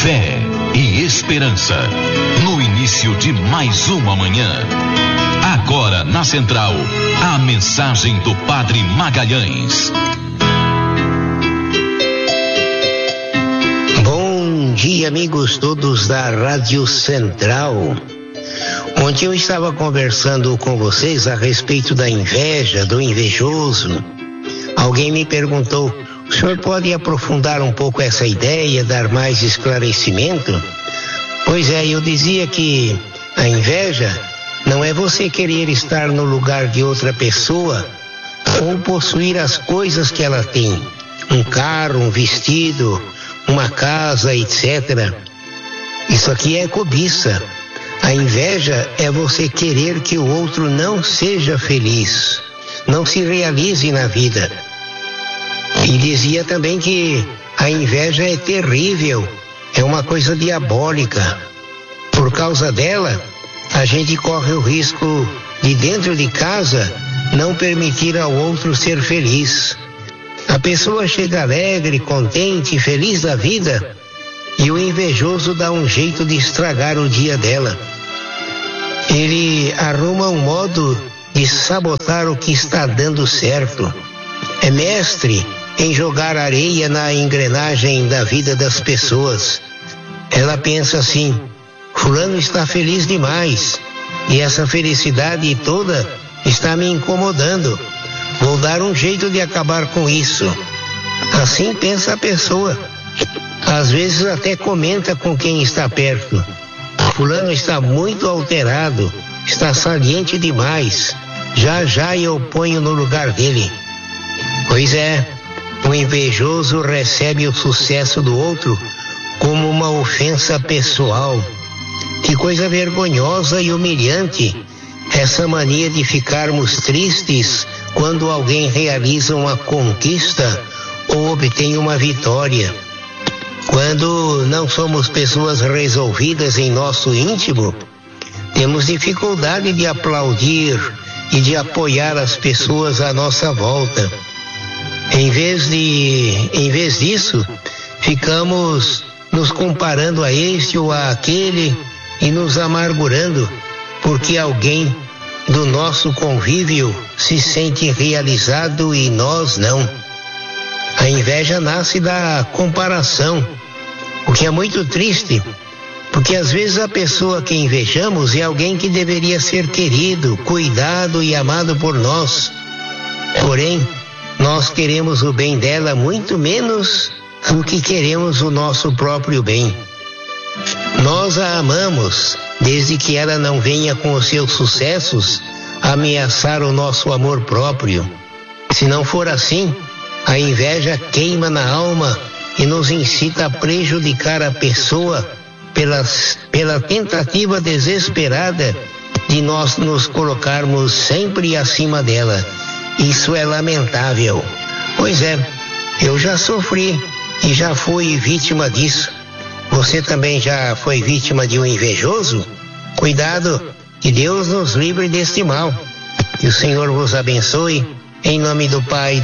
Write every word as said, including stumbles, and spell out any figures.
Fé e esperança, no início de mais uma manhã. Agora na Central, a mensagem do Padre Magalhães. Bom dia, amigos todos da Rádio Central. Ontem eu estava conversando com vocês a respeito da inveja, do invejoso. Alguém me perguntou: o senhor pode aprofundar um pouco essa ideia, dar mais esclarecimento? Pois é, eu dizia que a inveja não é você querer estar no lugar de outra pessoa ou possuir as coisas que ela tem, um carro, um vestido, uma casa, etcétera. Isso aqui é cobiça. A inveja é você querer que o outro não seja feliz, não se realize na vida. E dizia também que a inveja é terrível, é uma coisa diabólica. Por causa dela, a gente corre o risco de, dentro de casa, não permitir ao outro ser feliz. A pessoa chega alegre, contente, feliz da vida, e o invejoso dá um jeito de estragar o dia dela. Ele arruma um modo de sabotar o que está dando certo. É mestre em jogar areia na engrenagem da vida das pessoas. Ela pensa assim: fulano está feliz demais, e essa felicidade toda está me incomodando. Vou dar um jeito de acabar com isso. Assim pensa a pessoa. Às vezes até comenta com quem está perto: fulano está muito alterado, está saliente demais, já já eu ponho no lugar dele. Pois é, o invejoso recebe o sucesso do outro como uma ofensa pessoal. Que coisa vergonhosa e humilhante essa mania de ficarmos tristes quando alguém realiza uma conquista ou obtém uma vitória. Quando não somos pessoas resolvidas em nosso íntimo, temos dificuldade de aplaudir e de apoiar as pessoas à nossa volta. Em vez de, em vez disso, ficamos nos comparando a este ou a aquele e nos amargurando porque alguém do nosso convívio se sente realizado e nós não. A inveja nasce da comparação, o que é muito triste, porque às vezes a pessoa que invejamos é alguém que deveria ser querido, cuidado e amado por nós. Porém, nós queremos o bem dela muito menos do que queremos o nosso próprio bem. Nós a amamos, desde que ela não venha com os seus sucessos ameaçar o nosso amor próprio. Se não for assim, a inveja queima na alma e nos incita a prejudicar a pessoa pelas, pela tentativa desesperada de nós nos colocarmos sempre acima dela. Isso é lamentável. Pois é, eu já sofri e já fui vítima disso. Você também já foi vítima de um invejoso? Cuidado, que Deus nos livre deste mal. Que o Senhor vos abençoe, em nome do Pai,